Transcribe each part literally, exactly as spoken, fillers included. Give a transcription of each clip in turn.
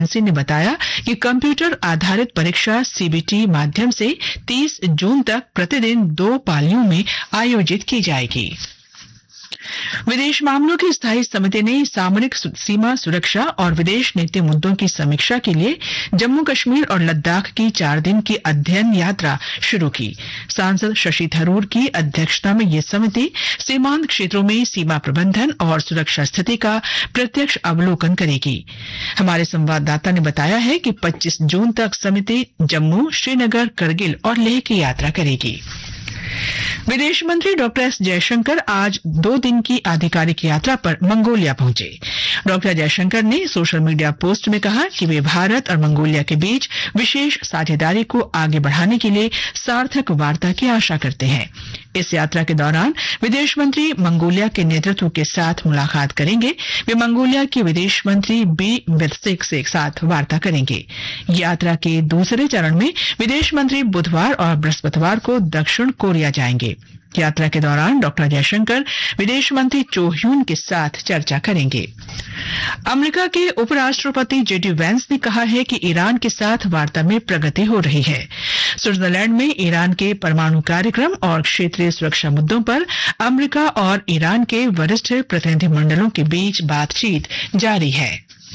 Agency ने बताया कि कंप्यूटर आधारित परीक्षा सीबीटी माध्यम से तीस जून तक प्रतिदिन दो पालियों में आयोजित की जाएगी। विदेश मामलों की स्थायी समिति ने सामरिक सीमा सुरक्षा और विदेश नीति मुद्दों की समीक्षा के लिए जम्मू कश्मीर और लद्दाख की चार दिन की अध्ययन यात्रा शुरू की। सांसद शशि थरूर की अध्यक्षता में यह समिति सीमांत क्षेत्रों में सीमा प्रबंधन और सुरक्षा स्थिति का प्रत्यक्ष अवलोकन करेगी। हमारे संवाददाता ने बताया है कि पच्चीस जून तक समिति जम्मू, श्रीनगर, करगिल और लेह की यात्रा करेगी। विदेश मंत्री डॉक्टर एस जयशंकर आज दो दिन की आधिकारिक यात्रा पर मंगोलिया पहुंचे। डॉक्टर जयशंकर ने सोशल मीडिया पोस्ट में कहा कि वे भारत और मंगोलिया के बीच विशेष साझेदारी को आगे बढ़ाने के लिए सार्थक वार्ता की आशा करते हैं। इस यात्रा के दौरान विदेश मंत्री मंगोलिया के नेतृत्व के साथ मुलाकात करेंगे। वे मंगोलिया के विदेश मंत्री बी बिर्सिक के साथ वार्ता करेंगे। यात्रा के दूसरे चरण में विदेश मंत्री बुधवार और बृहस्पतिवार को दक्षिण कोरिया जाएंगे। यात्रा के दौरान डॉक्टर जयशंकर विदेश मंत्री चो ह्यून के साथ चर्चा करेंगे। अमेरिका के उपराष्ट्रपति जेडी वैंस ने कहा है कि ईरान के साथ वार्ता में प्रगति हो रही है। स्विट्जरलैंड में ईरान के परमाणु कार्यक्रम और क्षेत्रीय सुरक्षा मुद्दों पर अमेरिका और ईरान के वरिष्ठ प्रतिनिधिमंडलों के बीच बातचीत जारी है।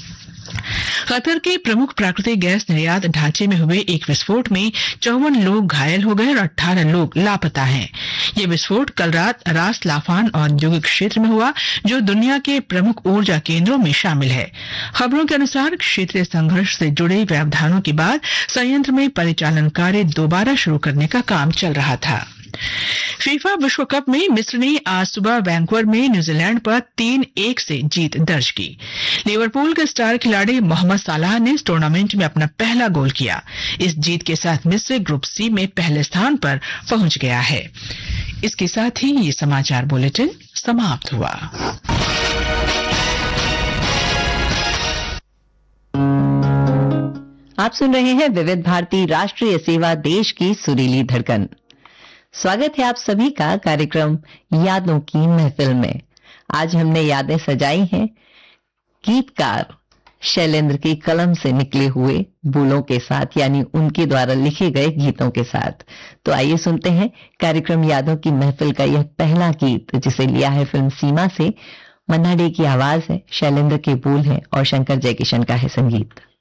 कतर के प्रमुख प्राकृतिक गैस निर्यात ढांचे में हुए एक विस्फोट में चौवन लोग घायल हो गए और अठारह लोग लापता हैं। ये विस्फोट कल रात रास लाफान औद्योगिक क्षेत्र में हुआ, जो दुनिया के प्रमुख ऊर्जा केंद्रों में शामिल है। खबरों के अनुसार क्षेत्रीय संघर्ष से जुड़े व्यवधानों के बाद संयंत्र में परिचालन कार्य दोबारा शुरू करने का काम चल रहा था। फीफा विश्व कप में मिस्र ने आज सुबह वैंकूवर में न्यूजीलैंड पर तीन एक से जीत दर्ज की। लिवरपूल के स्टार खिलाड़ी मोहम्मद सालाह ने इस टूर्नामेंट में अपना पहला गोल किया। इस जीत के साथ मिस्र ग्रुप सी में पहले स्थान पर पहुंच गया है। इसके साथ ही ये समाचार बुलेटिन समाप्त हुआ। आप सुन रहे हैं विविध भारती राष्ट्रीय सेवा, देश की सुरीली धड़कन। स्वागत है आप सभी का कार्यक्रम यादों की महफिल में। आज हमने यादें सजाई हैं गीतकार शैलेंद्र की कलम से निकले हुए बोलों के साथ, यानी उनके द्वारा लिखे गए गीतों के साथ। तो आइए सुनते हैं कार्यक्रम यादों की महफिल का यह पहला गीत, जिसे लिया है फिल्म सीमा से। मन्ना डे की आवाज है, शैलेंद्र के बोल हैं और शंकर जयकिशन का है संगीत।